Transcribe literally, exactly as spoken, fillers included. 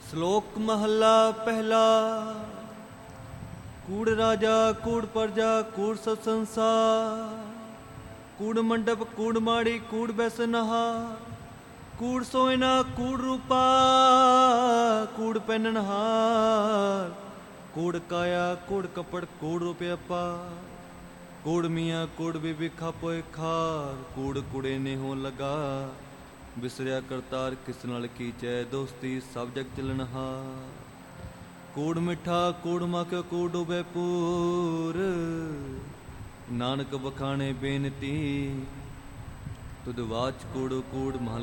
ਸ਼ਲੋਕ ਮਹੱਲਾ ਪਹਿਲਾ। ਕੂੜ ਰਾਜਾ ਕੂੜ ਪਰਜਾ ਕੂੜ ਸਭ ਸੰਸਾਰ, ਕੂੜ ਮੰਡਪ ਕੂੜ ਮਾੜੀ ਕੂੜ ਬੈਸਨਹਾ, ਕੂੜ ਸੋਇਨਾ ਕੂੜ ਰੂਪਾ ਕੂੜ ਪਹਿਨਨਹਾਰ, ਕੂੜ ਕਾਇਆ ਕੂੜ ਕਪੜ ਕੂੜ ਰੁਪਿਆਪਾ, ਕੂੜ ਮੀਆਂ ਕੂੜ ਬੀਬੀ ਖਾਪੋਏ ਖਾਰ, ਕੂੜ ਕੁੜੇ ਨੇ ਹੋ ਲਗਾ, ਵਿਸਰਿਆ ਕਰਤਾਰ ਕਿਸ ਨਾਲ ਕੀਚੈ ਦੋਸਤੀ ਸਭ ਜਗ ਚੱਲਣਹਾਰ, ਕੂੜ ਮਿੱਠਾ ਕੂੜ ਮਾਖਿਓ ਕੂੜ ਡੁਬੈ ਪੂਰ, ਨਾਨਕ ਬਖਾਣੇ ਬੇਨਤੀ ਤੁਧ ਵਾਚ ਕੂੜ ਕੂੜ ਮਹੱਲਾ